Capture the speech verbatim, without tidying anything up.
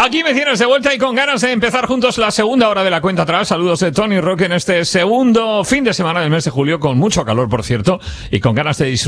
Aquí me tienes de vuelta y con ganas de empezar juntos la segunda hora de la cuenta atrás. Saludos de Tony Rock en este segundo fin de semana del mes de julio, con mucho calor, por cierto, y con ganas de disfrutar